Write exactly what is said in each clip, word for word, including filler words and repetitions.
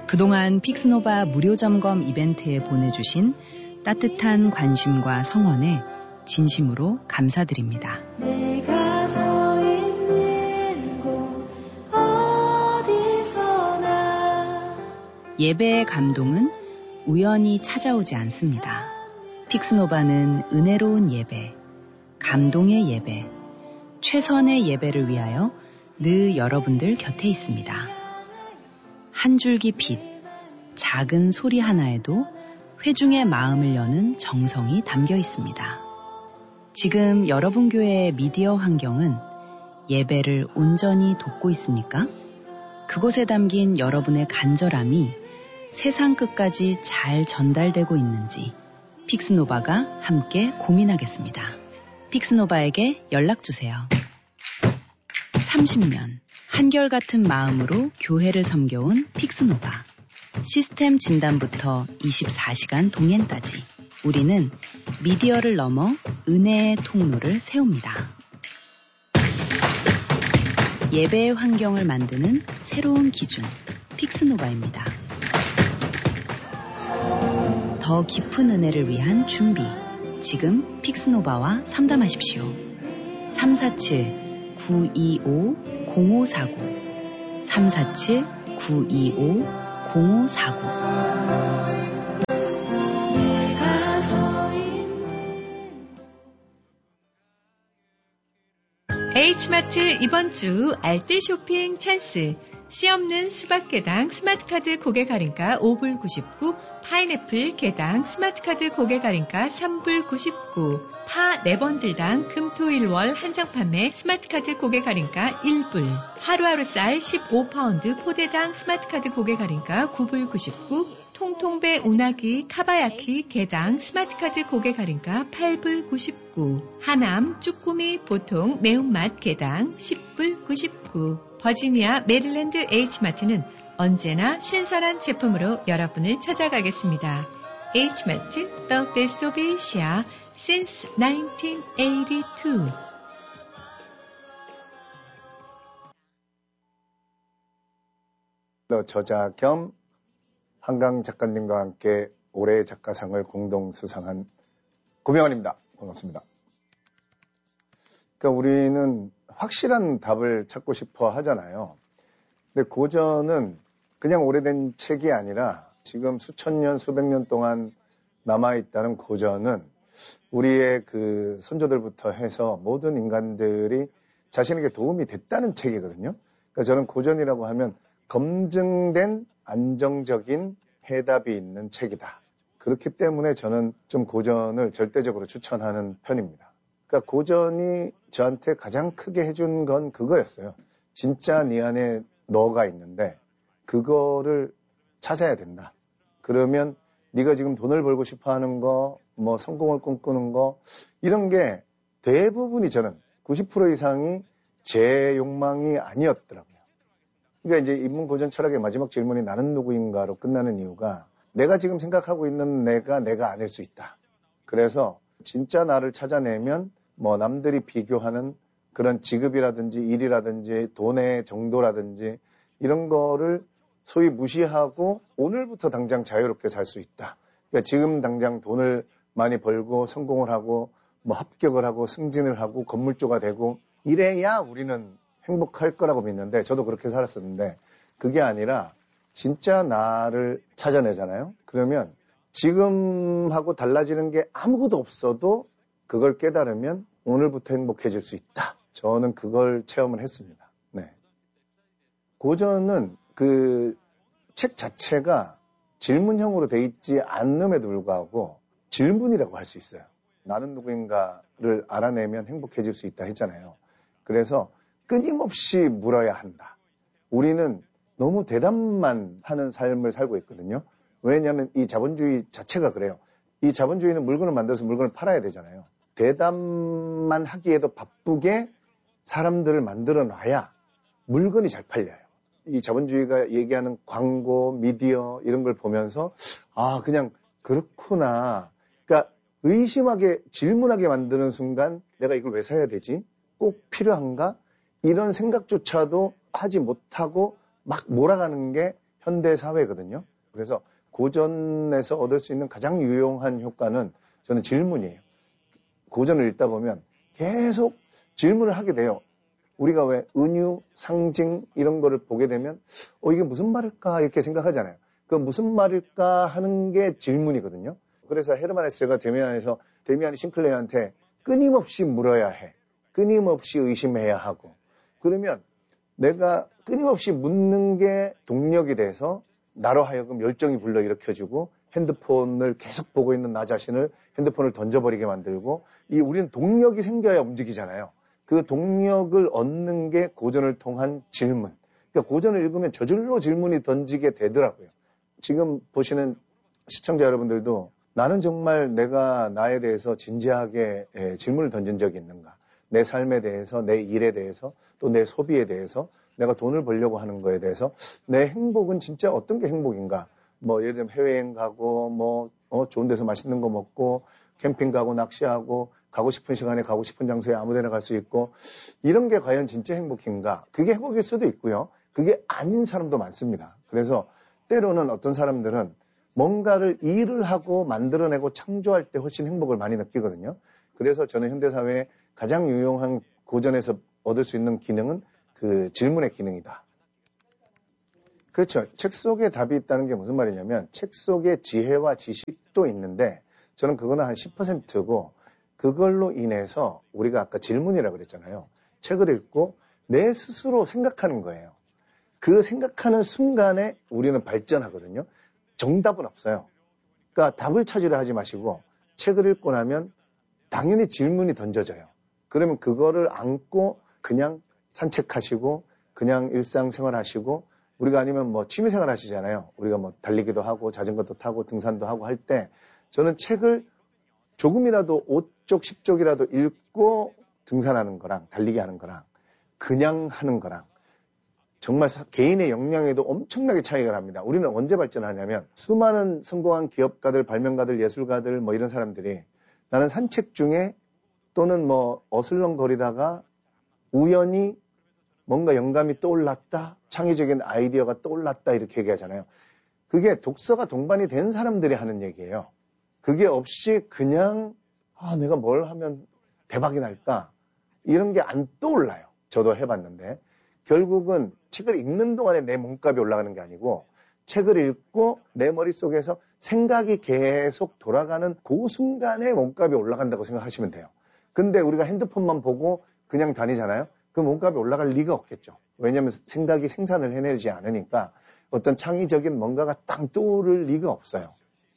그동안 픽스노바 무료 점검 이벤트에 보내주신 따뜻한 관심과 성원에 진심으로 감사드립니다. 내가 서 있는 곳 어디서나 예배의 감동은 우연히 찾아오지 않습니다. 픽스노바는 은혜로운 예배, 감동의 예배, 최선의 예배를 위하여 늘 여러분들 곁에 있습니다. 한 줄기 빛, 작은 소리 하나에도 회중의 마음을 여는 정성이 담겨 있습니다. 지금 여러분 교회의 미디어 환경은 예배를 온전히 돕고 있습니까? 그곳에 담긴 여러분의 간절함이 세상 끝까지 잘 전달되고 있는지 픽스노바가 함께 고민하겠습니다. 픽스노바에게 연락주세요. 삼십 년 한결같은 마음으로 교회를 섬겨온 픽스노바. 시스템 진단부터 이십사 시간 동행까지 우리는 미디어를 넘어 은혜의 통로를 세웁니다. 예배의 환경을 만드는 새로운 기준, 픽스노바입니다. 더 깊은 은혜를 위한 준비, 지금 픽스노바와 상담하십시오. 삼사칠 구이오 공오사구 삼사칠 구이오 공오사구 H마트 이번 주 알뜰 쇼핑 찬스. 씨 없는 수박 개당 스마트카드 고객 할인가 오 불 구십구, 파인애플 개당 스마트카드 고객 할인가 삼 불 구십구, 파 네 번들당 금토일월 한정 판매 스마트카드 고객 할인가 일 불, 하루하루 쌀 십오 파운드 포대당 스마트카드 고객 할인가 구 불 구십구, 통통배 운하기 카바야키 개당 스마트카드 고객 할인가 팔 불 구십구, 하남 쭈꾸미 보통 매운맛 개당 십 불 구십구, 버지니아 메릴랜드 H마트는 언제나 신선한 제품으로 여러분을 찾아가겠습니다. H마트, The Best of Asia since 나인틴 에이티투. 저자 겸 한강 작가님과 함께 올해의 작가상을 공동 수상한 고명환입니다. 반갑습니다. 그러니까 우리는 확실한 답을 찾고 싶어 하잖아요. 근데 고전은 그냥 오래된 책이 아니라 지금 수천 년, 수백 년 동안 남아있다는 고전은 우리의 그 선조들부터 해서 모든 인간들이 자신에게 도움이 됐다는 책이거든요. 그러니까 저는 고전이라고 하면 검증된 안정적인 해답이 있는 책이다. 그렇기 때문에 저는 좀 고전을 절대적으로 추천하는 편입니다. 그러니까 고전이 저한테 가장 크게 해준 건 그거였어요. 진짜 네 안에 너가 있는데 그거를 찾아야 된다. 그러면 네가 지금 돈을 벌고 싶어 하는 거, 뭐 성공을 꿈꾸는 거 이런 게 대부분이 저는 구십 퍼센트 이상이 제 욕망이 아니었더라고요. 그러니까 이제 인문 고전 철학의 마지막 질문이 나는 누구인가로 끝나는 이유가 내가 지금 생각하고 있는 내가 내가 아닐 수 있다. 그래서 진짜 나를 찾아내면 뭐 남들이 비교하는 그런 직업이라든지 일이라든지 돈의 정도라든지 이런 거를 소위 무시하고 오늘부터 당장 자유롭게 살 수 있다. 그러니까 지금 당장 돈을 많이 벌고 성공을 하고 뭐 합격을 하고 승진을 하고 건물주가 되고 이래야 우리는 행복할 거라고 믿는데 저도 그렇게 살았었는데 그게 아니라 진짜 나를 찾아내잖아요. 그러면 지금하고 달라지는 게 아무것도 없어도 그걸 깨달으면 오늘부터 행복해질 수 있다. 저는 그걸 체험을 했습니다. 네. 고전은 그 책 자체가 질문형으로 돼 있지 않음에도 불구하고 질문이라고 할 수 있어요. 나는 누구인가를 알아내면 행복해질 수 있다 했잖아요. 그래서 끊임없이 물어야 한다. 우리는 너무 대답만 하는 삶을 살고 있거든요. 왜냐하면 이 자본주의 자체가 그래요. 이 자본주의는 물건을 만들어서 물건을 팔아야 되잖아요. 대답만 하기에도 바쁘게 사람들을 만들어 놔야 물건이 잘 팔려요. 이 자본주의가 얘기하는 광고, 미디어 이런 걸 보면서 아 그냥 그렇구나. 그러니까 의심하게 질문하게 만드는 순간 내가 이걸 왜 사야 되지? 꼭 필요한가? 이런 생각조차도 하지 못하고 막 몰아가는 게 현대 사회거든요. 그래서 고전에서 얻을 수 있는 가장 유용한 효과는 저는 질문이에요. 고전을 읽다 보면 계속 질문을 하게 돼요. 우리가 왜 은유, 상징 이런 거를 보게 되면 어 이게 무슨 말일까 이렇게 생각하잖아요. 그 무슨 말일까 하는 게 질문이거든요. 그래서 헤르만 헤세가 데미안에서 데미안이 싱클레어한테 끊임없이 물어야 해. 끊임없이 의심해야 하고. 그러면 내가 끊임없이 묻는 게 동력이 돼서 나로 하여금 열정이 불러일으켜주고 핸드폰을 계속 보고 있는 나 자신을 핸드폰을 던져버리게 만들고 이 우리는 동력이 생겨야 움직이잖아요. 그 동력을 얻는 게 고전을 통한 질문. 그러니까 고전을 읽으면 저절로 질문이 던지게 되더라고요. 지금 보시는 시청자 여러분들도 나는 정말 내가 나에 대해서 진지하게 질문을 던진 적이 있는가? 내 삶에 대해서, 내 일에 대해서, 또 내 소비에 대해서, 내가 돈을 벌려고 하는 거에 대해서 내 행복은 진짜 어떤 게 행복인가? 뭐 예를 들면 해외여행 가고 뭐 어, 좋은 데서 맛있는 거 먹고 캠핑 가고 낚시하고 가고 싶은 시간에 가고 싶은 장소에 아무 데나 갈 수 있고 이런 게 과연 진짜 행복인가? 그게 행복일 수도 있고요. 그게 아닌 사람도 많습니다. 그래서 때로는 어떤 사람들은 뭔가를 일을 하고 만들어내고 창조할 때 훨씬 행복을 많이 느끼거든요. 그래서 저는 현대사회에 가장 유용한 고전에서 얻을 수 있는 기능은 그 질문의 기능이다. 그렇죠. 책 속에 답이 있다는 게 무슨 말이냐면 책 속에 지혜와 지식도 있는데 저는 그거는 한 십 퍼센트고 그걸로 인해서 우리가 아까 질문이라고 그랬잖아요. 책을 읽고 내 스스로 생각하는 거예요. 그 생각하는 순간에 우리는 발전하거든요. 정답은 없어요. 그러니까 답을 찾으려 하지 마시고 책을 읽고 나면 당연히 질문이 던져져요. 그러면 그거를 안고 그냥 산책하시고 그냥 일상생활 하시고 우리가 아니면 뭐 취미생활 하시잖아요. 우리가 뭐 달리기도 하고 자전거도 타고 등산도 하고 할 때 저는 책을 조금이라도 오 쪽, 십 쪽이라도 읽고 등산하는 거랑 달리기 하는 거랑 그냥 하는 거랑 정말 개인의 역량에도 엄청나게 차이가 납니다. 우리는 언제 발전하냐면 수많은 성공한 기업가들, 발명가들, 예술가들 뭐 이런 사람들이 나는 산책 중에 또는 뭐 어슬렁거리다가 우연히 뭔가 영감이 떠올랐다, 창의적인 아이디어가 떠올랐다 이렇게 얘기하잖아요. 그게 독서가 동반이 된 사람들이 하는 얘기예요. 그게 없이 그냥 아 내가 뭘 하면 대박이 날까 이런 게 안 떠올라요. 저도 해봤는데 결국은 책을 읽는 동안에 내 몸값이 올라가는 게 아니고 책을 읽고 내 머릿속에서 생각이 계속 돌아가는 그 순간에 몸값이 올라간다고 생각하시면 돼요. 근데 우리가 핸드폰만 보고 그냥 다니잖아요. 그 몸값이 올라갈 리가 없겠죠. 왜냐하면 생각이 생산을 해내지 않으니까 어떤 창의적인 뭔가가 딱 떠오를 리가 없어요.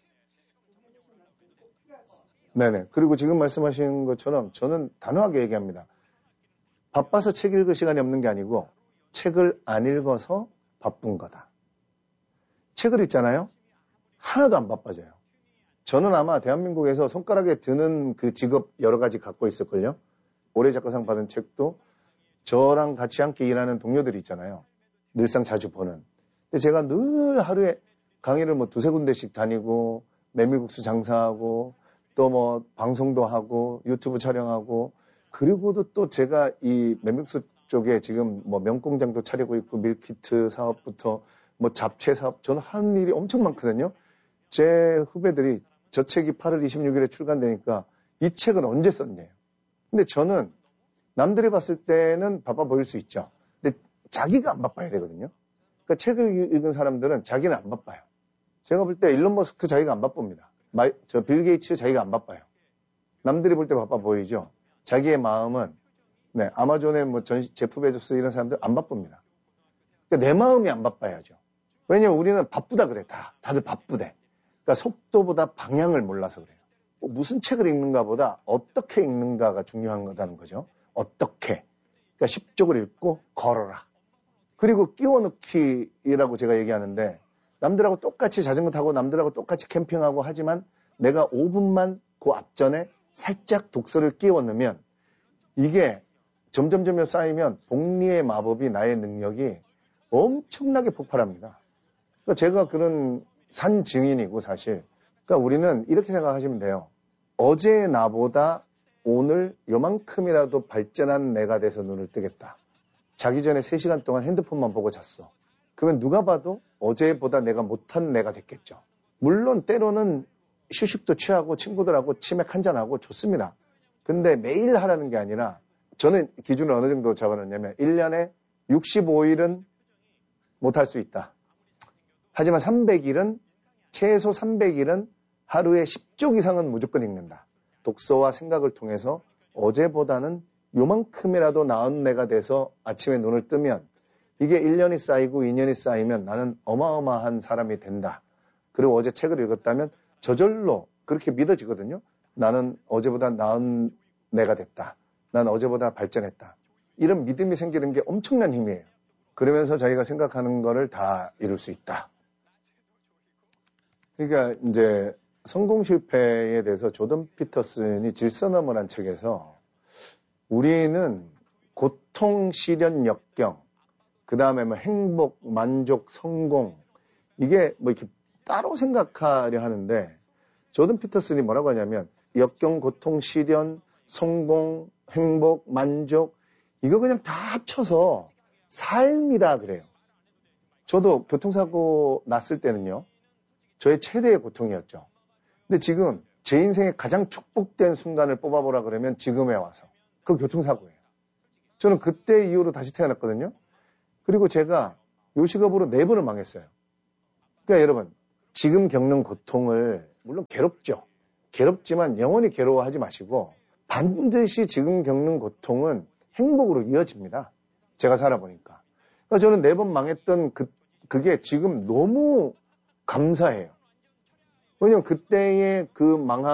네네. 그리고 지금 말씀하신 것처럼 저는 단호하게 얘기합니다. 바빠서 책 읽을 시간이 없는 게 아니고 책을 안 읽어서 바쁜 거다. 책을 읽잖아요. 하나도 안 바빠져요. 저는 아마 대한민국에서 손가락에 드는 그 직업 여러 가지 갖고 있을걸요. 올해 작가상 받은 책도 저랑 같이 함께 일하는 동료들이 있잖아요. 늘상 자주 보는. 근데 제가 늘 하루에 강의를 뭐 두세 군데씩 다니고 메밀국수 장사하고 또 뭐 방송도 하고 유튜브 촬영하고 그리고도 또 제가 이 메밀국수 쪽에 지금 뭐 명공장도 차리고 있고 밀키트 사업부터 뭐 잡채 사업 저는 하는 일이 엄청 많거든요. 제 후배들이 저 책이 팔월 이십육일에 출간되니까 이 책은 언제 썼냐요. 근데 저는 남들이 봤을 때는 바빠 보일 수 있죠. 근데 자기가 안 바빠야 되거든요. 그러니까 책을 읽은 사람들은 자기는 안 바빠요. 제가 볼 때 일론 머스크 자기가 안 바쁩니다. 마이, 저 빌 게이츠 자기가 안 바빠요. 남들이 볼 때 바빠 보이죠. 자기의 마음은 네, 아마존의 뭐 전, 제프 베조스 이런 사람들 안 바쁩니다. 그러니까 내 마음이 안 바빠야죠. 왜냐면 우리는 바쁘다 그래. 다. 다들 바쁘대. 그러니까 속도보다 방향을 몰라서 그래요. 무슨 책을 읽는가 보다 어떻게 읽는가가 중요한 거다는 거죠. 어떻게. 그러니까 십 쪽을 읽고 걸어라. 그리고 끼워넣기라고 제가 얘기하는데 남들하고 똑같이 자전거 타고 남들하고 똑같이 캠핑하고 하지만 내가 오 분만 그 앞전에 살짝 독서를 끼워 넣으면 이게 점점점 쌓이면 복리의 마법이 나의 능력이 엄청나게 폭발합니다. 그러니까 제가 그런 산 증인이고 사실. 그러니까 우리는 이렇게 생각하시면 돼요. 어제의 나보다 오늘 요만큼이라도 발전한 내가 돼서 눈을 뜨겠다. 자기 전에 세 시간 동안 핸드폰만 보고 잤어. 그러면 누가 봐도 어제보다 내가 못한 내가 됐겠죠. 물론 때로는 휴식도 취하고 친구들하고 치맥 한잔하고 좋습니다. 근데 매일 하라는 게 아니라 저는 기준을 어느 정도 잡아놨냐면 일 년에 육십오 일은 못할 수 있다. 하지만 삼백 일은 최소 삼백 일은 하루에 십 쪽 이상은 무조건 읽는다. 독서와 생각을 통해서 어제보다는 요만큼이라도 나은 내가 돼서 아침에 눈을 뜨면 이게 일 년이 쌓이고 이 년이 쌓이면 나는 어마어마한 사람이 된다. 그리고 어제 책을 읽었다면 저절로 그렇게 믿어지거든요. 나는 어제보다 나은 내가 됐다. 난 어제보다 발전했다. 이런 믿음이 생기는 게 엄청난 힘이에요. 그러면서 자기가 생각하는 거를 다 이룰 수 있다. 그러니까 이제 성공 실패에 대해서 조던 피터슨이 질서너머란 책에서 우리는 고통, 시련, 역경, 그 다음에 뭐 행복, 만족, 성공 이게 뭐 이렇게 따로 생각하려 하는데 조던 피터슨이 뭐라고 하냐면 역경, 고통, 시련, 성공, 행복, 만족 이거 그냥 다 합쳐서 삶이다 그래요. 저도 교통사고 났을 때는요. 저의 최대의 고통이었죠. 근데 지금 제 인생의 가장 축복된 순간을 뽑아보라 그러면 지금에 와서 그 교통사고예요. 저는 그때 이후로 다시 태어났거든요. 그리고 제가 요식업으로 네 번을 망했어요. 그러니까 여러분 지금 겪는 고통을 물론 괴롭죠. 괴롭지만 영원히 괴로워하지 마시고 반드시 지금 겪는 고통은 행복으로 이어집니다. 제가 살아보니까. 그러니까 저는 네 번 망했던 그, 그게 지금 너무 감사해요. 왜냐면 그때의 그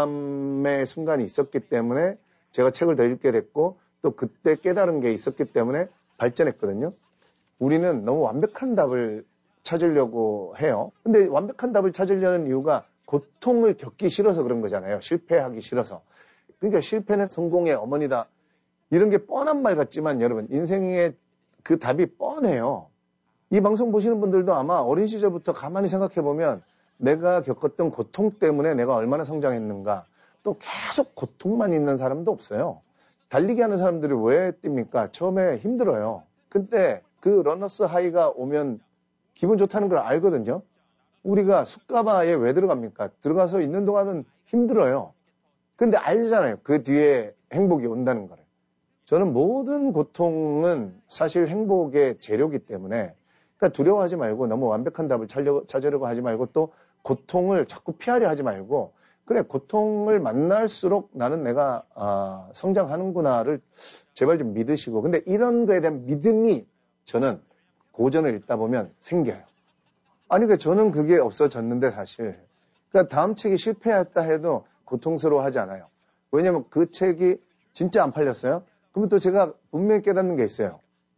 망함의 순간이 있었기 때문에 제가 책을 더 읽게 됐고 또 그때 깨달은 게 있었기 때문에 발전했거든요. 우리는 너무 완벽한 답을 찾으려고 해요. 근데 완벽한 답을 찾으려는 이유가 고통을 겪기 싫어서 그런 거잖아요. 실패하기 싫어서. 그러니까 실패는 성공의 어머니다. 이런 게 뻔한 말 같지만 여러분 인생의 그 답이 뻔해요. 이 방송 보시는 분들도 아마 어린 시절부터 가만히 생각해 보면 내가 겪었던 고통 때문에 내가 얼마나 성장했는가. 또 계속 고통만 있는 사람도 없어요. 달리기 하는 사람들이 왜 뜁니까? 처음에 힘들어요. 근데 그 러너스 하이가 오면 기분 좋다는 걸 알거든요. 우리가 숲가바에 왜 들어갑니까? 들어가서 있는 동안은 힘들어요. 근데 알잖아요. 그 뒤에 행복이 온다는 거를. 저는 모든 고통은 사실 행복의 재료이기 때문에 그러니까 두려워하지 말고 너무 완벽한 답을 찾으려고 하지 말고 또 고통을 자꾸 피하려 하지 말고 그래 고통을 만날수록 나는 내가 아, 성장하는구나를 제발 좀 믿으시고 근데 이런 거에 대한 믿음이 저는 고전을 읽다 보면 생겨요. 아니 그러니까 저는 그게 없어졌는데 사실 그러니까 다음 책이 실패했다 해도 고통스러워하지 않아요. 왜냐면 그 책이 진짜 안 팔렸어요. 그러면 또 제가 분명히 깨닫는 게 있어요.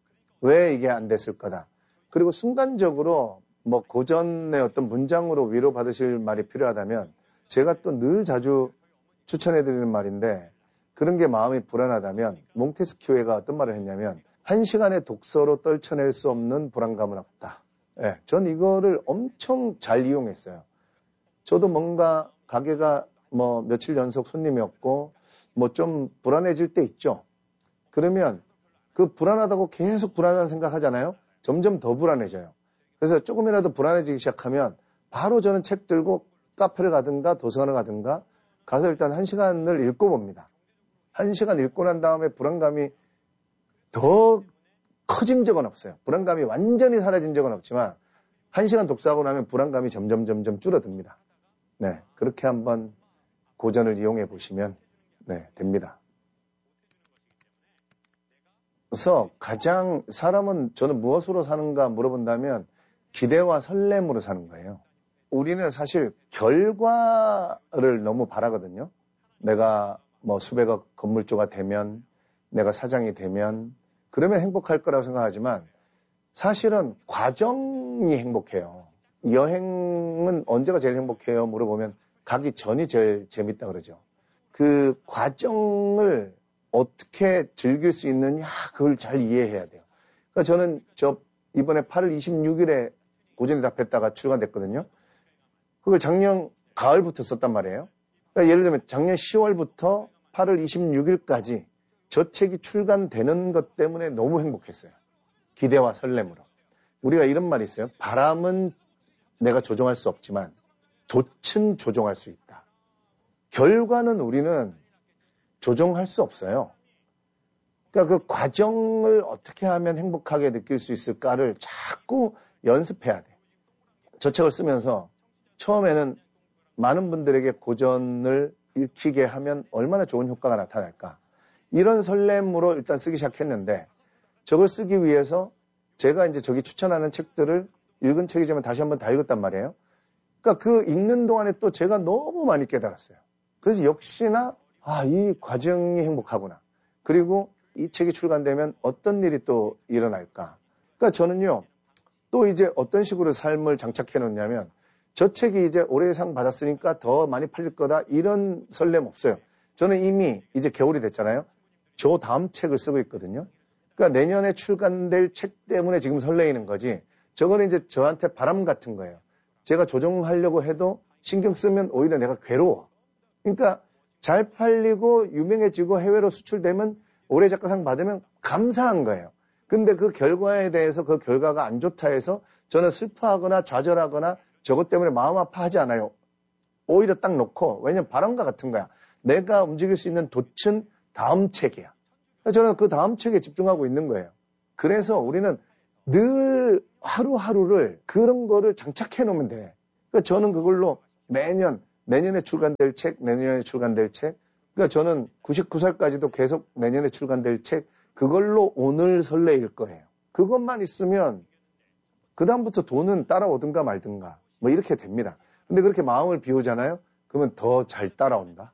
왜 이게 안 됐을 거다. 그리고 순간적으로 뭐 고전의 어떤 문장으로 위로받으실 말이 필요하다면 제가 또 늘 자주 추천해드리는 말인데 그런 게 마음이 불안하다면 몽테스키오가 어떤 말을 했냐면 한 시간의 독서로 떨쳐낼 수 없는 불안감은 없다. 예, 전 이거를 엄청 잘 이용했어요. 저도 뭔가 가게가 뭐 며칠 연속 손님이 없고 뭐 좀 불안해질 때 있죠. 그러면 그 불안하다고 계속 불안한 생각 하잖아요. 점점 더 불안해져요. 그래서 조금이라도 불안해지기 시작하면 바로 저는 책 들고 카페를 가든가 도서관을 가든가 가서 일단 한 시간을 읽고 봅니다. 한 시간 읽고 난 다음에 불안감이 더 커진 적은 없어요. 불안감이 완전히 사라진 적은 없지만 한 시간 독서하고 나면 불안감이 점점 점점 줄어듭니다. 네, 그렇게 한번 고전을 이용해 보시면 네, 됩니다. 그래서 가장 사람은 저는 무엇으로 사는가 물어본다면 기대와 설렘으로 사는 거예요. 우리는 사실 결과를 너무 바라거든요. 내가 뭐 수백억 건물주가 되면 내가 사장이 되면 그러면 행복할 거라고 생각하지만 사실은 과정이 행복해요. 여행은 언제가 제일 행복해요? 물어보면 가기 전이 제일 재밌다 그러죠. 그 과정을 어떻게 즐길 수 있느냐 그걸 잘 이해해야 돼요. 그러니까 저는 저 이번에 팔월 이십육일에 고전이 답했다가 출간됐거든요. 그걸 작년 가을부터 썼단 말이에요. 그러니까 예를 들면 작년 시월부터 팔월 이십육일까지 저 책이 출간되는 것 때문에 너무 행복했어요. 기대와 설렘으로. 우리가 이런 말이 있어요. 바람은 내가 조종할 수 없지만 돛은 조종할 수 있다. 결과는 우리는 조종할 수 없어요. 그러니까 그 과정을 어떻게 하면 행복하게 느낄 수 있을까를 자꾸 연습해야 돼. 저 책을 쓰면서 처음에는 많은 분들에게 고전을 읽히게 하면 얼마나 좋은 효과가 나타날까. 이런 설렘으로 일단 쓰기 시작했는데 저걸 쓰기 위해서 제가 이제 저기 추천하는 책들을 읽은 책이지만 다시 한번 다 읽었단 말이에요. 그러니까 그 읽는 동안에 또 제가 너무 많이 깨달았어요. 그래서 역시나 아, 이 과정이 행복하구나. 그리고 이 책이 출간되면 어떤 일이 또 일어날까. 그러니까 저는요. 또 이제 어떤 식으로 삶을 장착해 놓냐면 저 책이 이제 올해상 받았으니까 더 많이 팔릴 거다 이런 설렘 없어요. 저는 이미 이제 겨울이 됐잖아요. 저 다음 책을 쓰고 있거든요. 그러니까 내년에 출간될 책 때문에 지금 설레이는 거지. 저거는 이제 저한테 바람 같은 거예요. 제가 조정하려고 해도 신경 쓰면 오히려 내가 괴로워. 그러니까 잘 팔리고 유명해지고 해외로 수출되면 올해 작가상 받으면 감사한 거예요. 근데 그 결과에 대해서 그 결과가 안 좋다 해서 저는 슬퍼하거나 좌절하거나 저것 때문에 마음 아파하지 않아요. 오히려 딱 놓고, 왜냐면 바람과 같은 거야. 내가 움직일 수 있는 돛은 다음 책이야. 저는 그 다음 책에 집중하고 있는 거예요. 그래서 우리는 늘 하루하루를 그런 거를 장착해 놓으면 돼. 그러니까 저는 그걸로 매년, 내년에 출간될 책, 내년에 출간될 책, 그러니까 저는 구십구 살까지도 계속 내년에 출간될 책, 그걸로 오늘 설레일 거예요. 그것만 있으면 그다음부터 돈은 따라오든가 말든가 뭐 이렇게 됩니다. 근데 그렇게 마음을 비우잖아요. 그러면 더 잘 따라온다.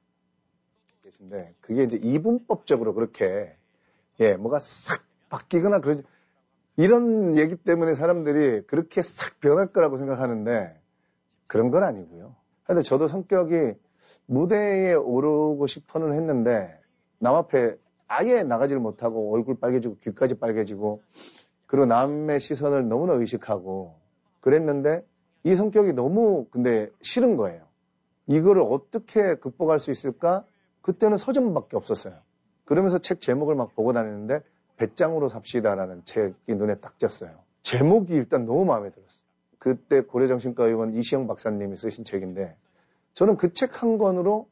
계신데 그게 이제 이분법적으로 그렇게 예 뭐가 싹 바뀌거나 그러지 이런 얘기 때문에 사람들이 그렇게 싹 변할 거라고 생각하는데 그런 건 아니고요. 근데 저도 성격이 무대에 오르고 싶어는 했는데 남 앞에 아예 나가지를 못하고 얼굴 빨개지고 귀까지 빨개지고 그리고 남의 시선을 너무나 의식하고 그랬는데 이 성격이 너무 근데 싫은 거예요. 이거를 어떻게 극복할 수 있을까? 그때는 서점밖에 없었어요. 그러면서 책 제목을 막 보고 다녔는데 배짱으로 삽시다라는 책이 눈에 딱 띄었어요. 제목이 일단 너무 마음에 들었어요. 그때 고려정신과 의원 이시영 박사님이 쓰신 책인데 저는 그 책 한 권으로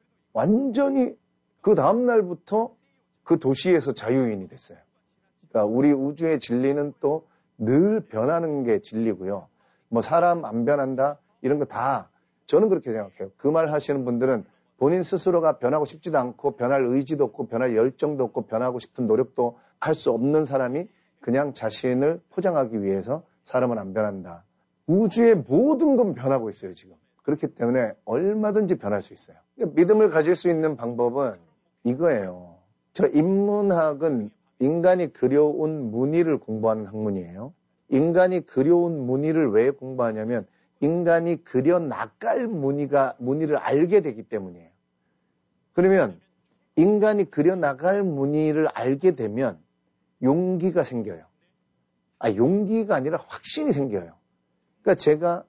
완전히 그 다음 날부터 그 도시에서 자유인이 됐어요. 그러니까 우리 우주의 진리는 또 늘 변하는 게 진리고요. 뭐 사람 안 변한다 이런 거 다 저는 그렇게 생각해요. 그 말 하시는 분들은 본인 스스로가 변하고 싶지도 않고 변할 의지도 없고 변할 열정도 없고 변하고 싶은 노력도 할 수 없는 사람이 그냥 자신을 포장하기 위해서 사람은 안 변한다. 우주의 모든 건 변하고 있어요 지금. 그렇기 때문에 얼마든지 변할 수 있어요. 믿음을 가질 수 있는 방법은 이거예요. 저 인문학은 인간이 그려온 무늬를 공부하는 학문이에요. 인간이 그려온 무늬를 왜 공부하냐면 인간이 그려나갈 무늬가, 무늬를 알게 되기 때문이에요. 그러면 인간이 그려나갈 무늬를 알게 되면 용기가 생겨요. 아, 용기가 아니라 확신이 생겨요. 그러니까 제가,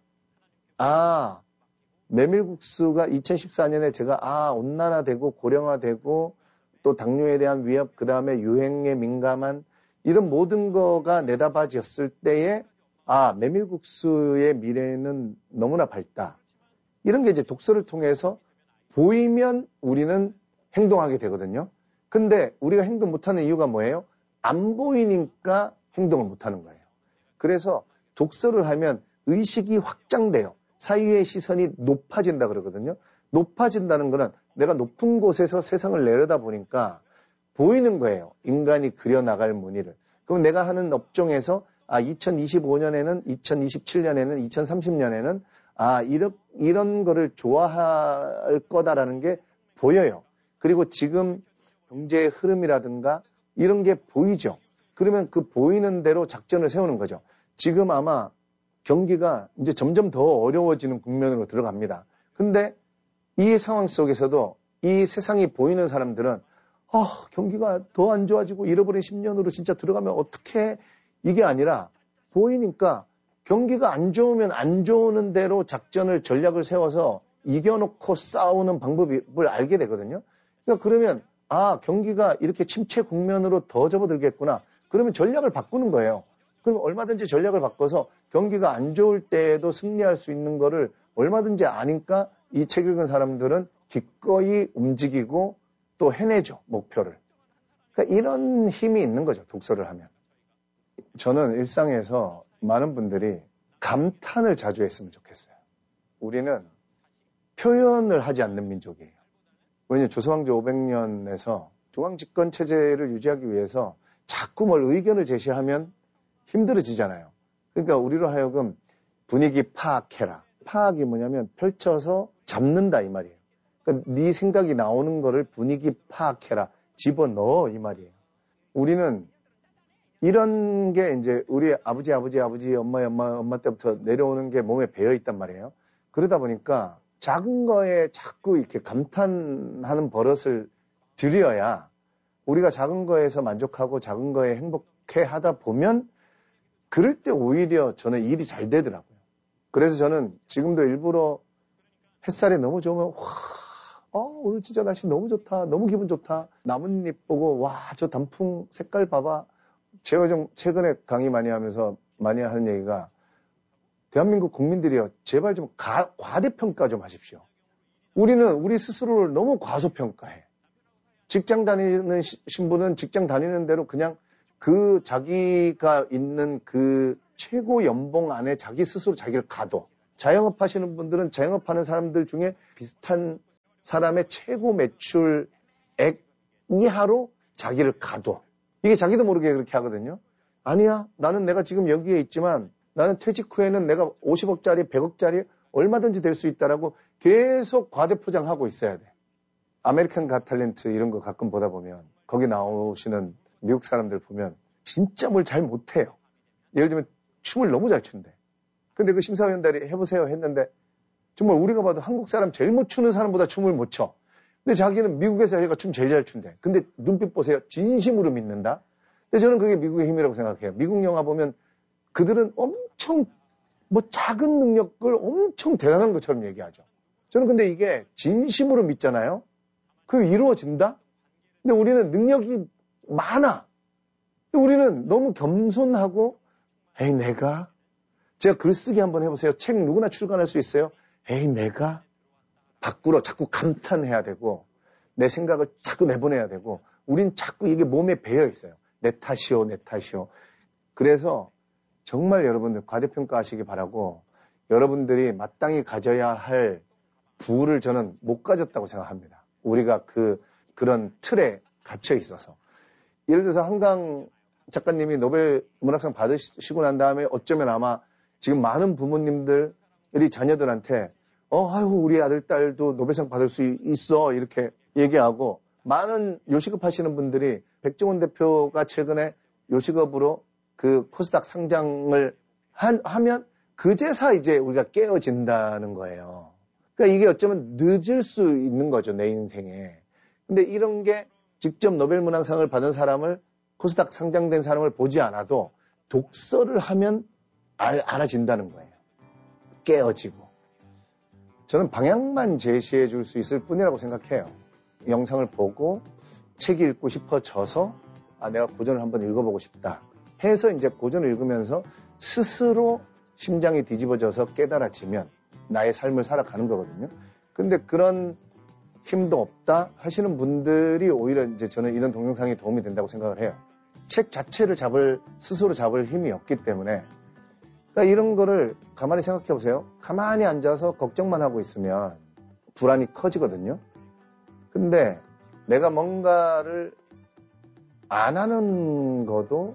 아, 메밀국수가 이천십사 년에 제가, 아, 온난화되고 고령화되고 또 당뇨에 대한 위협, 그 다음에 유행에 민감한 이런 모든 거가 내다봐졌을 때에 아, 메밀국수의 미래는 너무나 밝다. 이런 게 이제 독서를 통해서 보이면 우리는 행동하게 되거든요. 근데 우리가 행동 못하는 이유가 뭐예요? 안 보이니까 행동을 못하는 거예요. 그래서 독서를 하면 의식이 확장돼요. 사유의 시선이 높아진다 그러거든요. 높아진다는 거는 내가 높은 곳에서 세상을 내려다보니까 보이는 거예요. 인간이 그려나갈 무늬를. 그럼 내가 하는 업종에서 아, 이천이십오 년에는, 이천이십칠 년에는, 이천삼십 년에는 아, 이런, 이런 거를 좋아할 거다라는 게 보여요. 그리고 지금 경제의 흐름이라든가 이런 게 보이죠. 그러면 그 보이는 대로 작전을 세우는 거죠. 지금 아마 경기가 이제 점점 더 어려워지는 국면으로 들어갑니다. 근데 이 상황 속에서도 이 세상이 보이는 사람들은 아, 경기가 더 안 좋아지고 잃어버린 십 년으로 진짜 들어가면 어떻게 이게 아니라 보이니까 경기가 안 좋으면 안 좋은 대로 작전을 전략을 세워서 이겨놓고 싸우는 방법을 알게 되거든요. 그러니까 그러면 아, 경기가 이렇게 침체 국면으로 더 접어들겠구나. 그러면 전략을 바꾸는 거예요. 그럼 얼마든지 전략을 바꿔서 경기가 안 좋을 때에도 승리할 수 있는 거를 얼마든지 아니까 이 책 읽은 사람들은 기꺼이 움직이고 또 해내죠, 목표를. 그러니까 이런 힘이 있는 거죠, 독서를 하면. 저는 일상에서 많은 분들이 감탄을 자주 했으면 좋겠어요. 우리는 표현을 하지 않는 민족이에요. 왜냐하면 조선왕조 오백 년에서 중앙집권 체제를 유지하기 위해서 자꾸 뭘 의견을 제시하면 힘들어지잖아요. 그러니까 우리로 하여금 분위기 파악해라. 파악이 뭐냐면 펼쳐서 잡는다 이 말이에요. 그러니까 네 생각이 나오는 거를 분위기 파악해라. 집어넣어 이 말이에요. 우리는 이런 게 이제 우리 아버지 아버지 아버지 엄마 엄마 엄마 때부터 내려오는 게 몸에 배어 있단 말이에요. 그러다 보니까 작은 거에 자꾸 이렇게 감탄하는 버릇을 들여야 우리가 작은 거에서 만족하고 작은 거에 행복해 하다 보면 그럴 때 오히려 저는 일이 잘 되더라고요. 그래서 저는 지금도 일부러 햇살이 너무 좋으면 와, 어, 오늘 진짜 날씨 너무 좋다. 너무 기분 좋다. 나뭇잎 보고 와, 저 단풍 색깔 봐봐. 제가 좀 최근에 강의 많이 하면서 많이 하는 얘기가 대한민국 국민들이요. 제발 좀 가, 과대평가 좀 하십시오. 우리는 우리 스스로를 너무 과소평가해. 직장 다니는 시, 신부는 직장 다니는 대로 그냥 그 자기가 있는 그 최고 연봉 안에 자기 스스로 자기를 가둬. 자영업 하시는 분들은 자영업 하는 사람들 중에 비슷한 사람의 최고 매출액 이하로 자기를 가둬. 이게 자기도 모르게 그렇게 하거든요. 아니야. 나는 내가 지금 여기에 있지만 나는 퇴직 후에는 내가 오십억짜리, 백억짜리 얼마든지 될 수 있다라고 계속 과대포장하고 있어야 돼. 아메리칸 갓 탤런트 이런 거 가끔 보다 보면 거기 나오시는 미국 사람들 보면 진짜 뭘 잘 못해요. 예를 들면 춤을 너무 잘 춘대. 근데 그 심사위원들이 해보세요 했는데 정말 우리가 봐도 한국 사람 제일 못 추는 사람보다 춤을 못 춰. 근데 자기는 미국에서 얘가 춤 제일 잘 춘대. 근데 눈빛 보세요. 진심으로 믿는다. 근데 저는 그게 미국의 힘이라고 생각해요. 미국 영화 보면 그들은 엄청 뭐 작은 능력을 엄청 대단한 것처럼 얘기하죠. 저는 근데 이게 진심으로 믿잖아요. 그게 이루어진다? 근데 우리는 능력이 많아. 근데 우리는 너무 겸손하고 에이 내가 제가 글쓰기 한번 해보세요. 책 누구나 출간할 수 있어요. 에이 내가 밖으로 자꾸 감탄해야 되고 내 생각을 자꾸 내보내야 되고 우린 자꾸 이게 몸에 배어 있어요. 내 탓이요 내 탓이요. 그래서 정말 여러분들 과대평가하시기 바라고 여러분들이 마땅히 가져야 할 부를 저는 못 가졌다고 생각합니다. 우리가 그 그런 틀에 갇혀 있어서. 예를 들어서 한강 작가님이 노벨 문학상 받으시고 난 다음에 어쩌면 아마 지금 많은 부모님들이 자녀들한테 어, 아이고 우리 아들 딸도 노벨상 받을 수 있어 이렇게 얘기하고 많은 요식업 하시는 분들이 백종원 대표가 최근에 요식업으로 그 코스닥 상장을 한, 하면 그제서 이제 우리가 깨어진다는 거예요. 그러니까 이게 어쩌면 늦을 수 있는 거죠, 내 인생에. 근데 이런 게 직접 노벨 문학상을 받은 사람을 코스닥 상장된 사람을 보지 않아도 독서를 하면 알, 알아진다는 거예요. 깨어지고. 저는 방향만 제시해 줄 수 있을 뿐이라고 생각해요. 영상을 보고 책 읽고 싶어져서 아, 내가 고전을 한번 읽어보고 싶다. 해서 이제 고전을 읽으면서 스스로 심장이 뒤집어져서 깨달아지면 나의 삶을 살아가는 거거든요. 근데 그런 힘도 없다 하시는 분들이 오히려 이제 저는 이런 동영상이 도움이 된다고 생각을 해요. 책 자체를 잡을, 스스로 잡을 힘이 없기 때문에. 그러니까 이런 거를 가만히 생각해 보세요. 가만히 앉아서 걱정만 하고 있으면 불안이 커지거든요. 근데 내가 뭔가를 안 하는 것도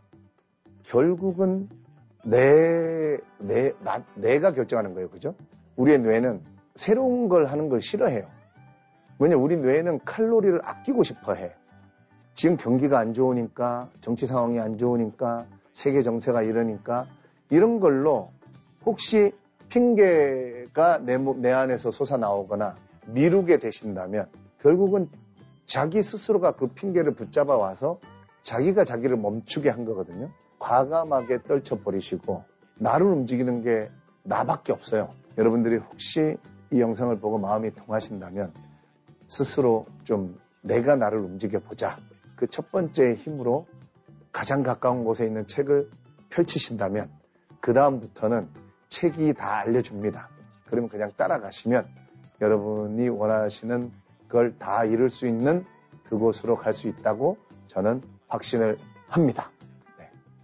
결국은 내, 내, 나, 내가 결정하는 거예요. 그죠? 우리의 뇌는 새로운 걸 하는 걸 싫어해요. 왜냐면 우리 뇌는 칼로리를 아끼고 싶어 해. 지금 경기가 안 좋으니까, 정치 상황이 안 좋으니까, 세계 정세가 이러니까, 이런 걸로 혹시 핑계가 내, 내 안에서 솟아나오거나 미루게 되신다면 결국은 자기 스스로가 그 핑계를 붙잡아 와서 자기가 자기를 멈추게 한 거거든요. 과감하게 떨쳐버리시고 나를 움직이는 게 나밖에 없어요. 여러분들이 혹시 이 영상을 보고 마음이 통하신다면 스스로 좀 내가 나를 움직여보자. 그 첫 번째 힘으로 가장 가까운 곳에 있는 책을 펼치신다면 그 다음부터는 책이 다 알려줍니다. 그러면 그냥 따라가시면 여러분이 원하시는 걸 다 이룰 수 있는 그곳으로 갈 수 있다고 저는 확신을 합니다.